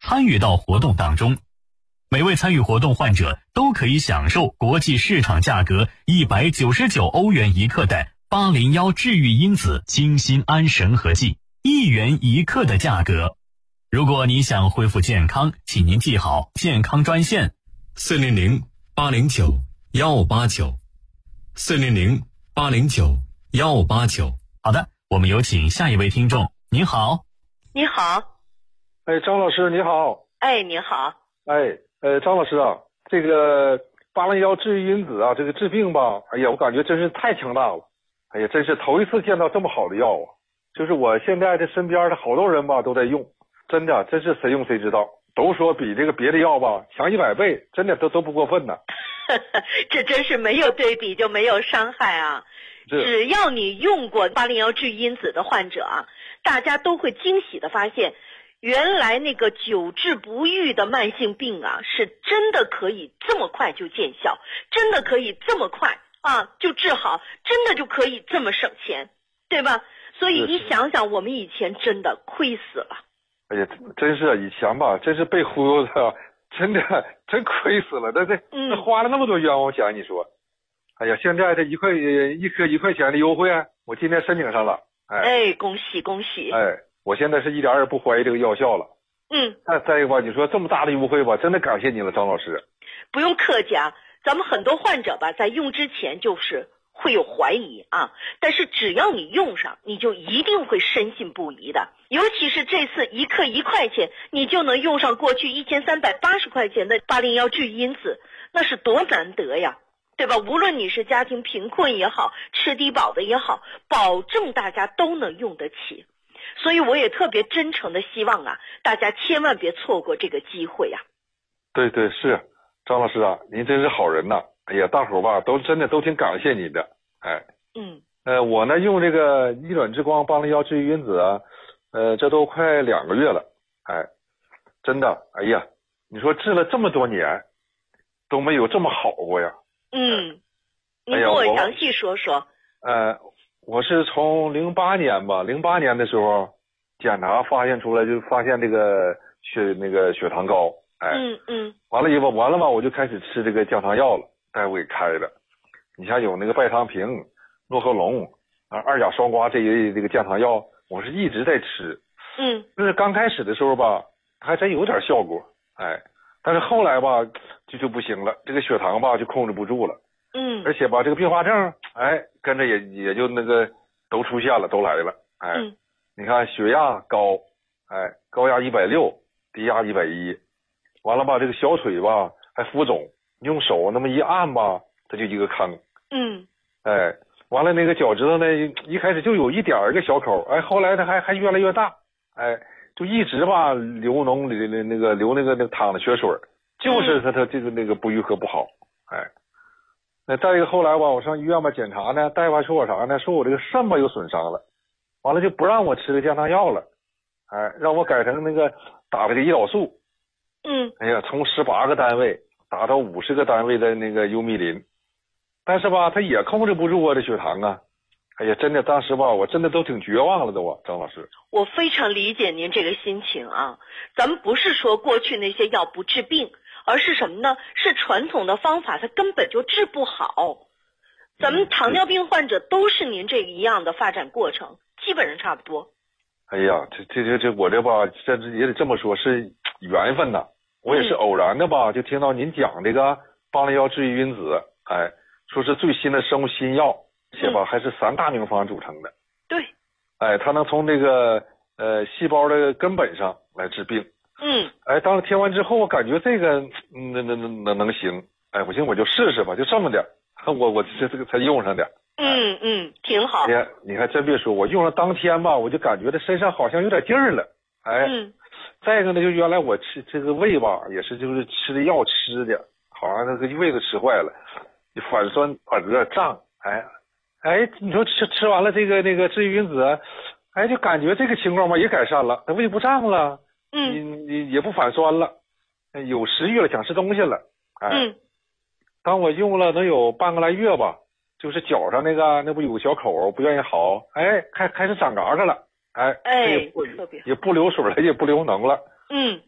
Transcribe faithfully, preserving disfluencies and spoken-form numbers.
参与到活动当中。每位参与活动患者都可以享受国际市场价格一百九十九欧元一克的八零一治愈因子精心安神和剂，一元一克的价格。如果你想恢复健康，请您记好健康专线四零零八零九幺五八九，四零零八零九幺五八九。 好的，我们有请下一位听众。您好。 你好。 哎，张老师你好。 哎，你好。 哎，呃，张老师啊，这个八零一治愈因子啊，这个治病吧，哎呀，我感觉真是太强大了。哎呀，真是头一次见到这么好的药啊！就是我现在这身边的好多人吧都在用，真的，真是谁用谁知道。都说比这个别的药吧强一百倍，真的都都不过分呢。 这真是没有对比就没有伤害啊！只要你用过八零一治愈因子的患者啊，大家都会惊喜的发现，原来那个久治不愈的慢性病啊，是真的可以这么快就见效，真的可以这么快啊就治好，真的就可以这么省钱，对吧？所以你想想，我们以前真的亏死了。 哎呀，真是以前吧，真是被忽悠的，真的真亏死了。那这那花了那么多冤枉钱，你说？哎呀，现在这一块一颗一块钱的优惠，我今天申请上了。哎， 哎，恭喜恭喜！ 哎，我现在是一点也不怀疑这个药效了。 嗯。 再再一个吧，你说这么大的优惠吧，真的感谢你了，张老师。 不用客气啊，咱们很多患者吧，在用之前就是会有怀疑啊，但是只要你用上，你就一定会深信不疑的。尤其是这次一克一块钱，你就能用上过去一千三百八十块钱的八零一治愈因子，那是多难得呀，对吧？无论你是家庭贫困也好，吃低保的也好，保证大家都能用得起。所以我也特别真诚的希望啊，大家千万别错过这个机会呀。 对对是，张老师啊，您真是好人呐！哎呀，大伙吧都真的都挺感谢你的。哎， 嗯， 呃，我呢用这个逆转之光八零一治愈因子啊，呃，这都快两个月了。哎，真的，哎呀，你说治了这么多年，都没有这么好过呀。 嗯，你跟我详细说说。 哎、呃，我是从零八年吧，零八年的时候检查发现出来，就发现这个血那个血糖高。哎， 嗯嗯， 完了以后，完了嘛，我就开始吃这个降糖药了，大夫给开的。你像有那个拜汤平、诺和龙啊、二甲双胍这一这个降糖药，我是一直在吃。 嗯， 就是刚开始的时候吧，还真有点效果，哎，但是后来吧就就不行了，这个血糖吧就控制不住了。 嗯， 而且吧这个并发症，哎，跟着也也就那个都出现了，都来了。哎， 嗯， 你看血压高，哎，高压一百六，低压一百一，完了吧这个小腿吧还浮肿，用手那么一按吧，它就一个坑。 嗯， 哎，完了那个脚趾头呢，一开始就有一点儿一个小口，哎，后来它还还越来越大，哎，就一直吧流脓流那个流那个那个淌的血水，就是它它这个那个不愈合不好，哎，那再一个后来吧，我上医院吧检查呢，大夫还说我啥呢？说我这个肾吧有损伤了，完了就不让我吃这降糖药了，哎，让我改成那个打这个胰岛素， 嗯， 哎呀，从十八个单位打到五十个单位的那个优密林。但是吧，他也控制不住我的血糖啊！哎呀，真的，当时吧，我真的都挺绝望了都啊，张老师。 我非常理解您这个心情啊。咱们不是说过去那些药不治病，而是什么呢？是传统的方法它根本就治不好。咱们糖尿病患者都是您这一样的发展过程，基本上差不多。 哎呀，这这这这我这吧，这也得这么说，是缘分呐。我也是偶然的吧，就听到您讲这个八零一治愈因子，哎。说是最新的生物新药，而且吧还是三大名方组成的。 对， 哎，它能从这个呃细胞的根本上来治病。 嗯， 哎，当时听完之后，我感觉这个嗯那那那能行，哎，不行我就试试吧，就这么点，我我这这个才用上点。 嗯嗯，挺好。 你看，你还真别说，我用了当天吧，我就感觉这身上好像有点劲儿了。哎， 嗯， 再一个呢，就原来我吃这个胃吧，也是就是吃的药吃的，好像那个胃都吃坏了。反酸反热胀，哎哎，你说吃吃完了这个那个治愈因子，哎，就感觉这个情况吧也改善了，胃不胀了， 嗯， 你你也不反酸了，有食欲了，想吃东西了，哎， 嗯， 当我用了能有半个来月吧，就是脚上那个那不有个小口不愿意好，哎，开开始长嘎嘎了，哎哎， 也不特别也不流水了，也不流脓了， 嗯。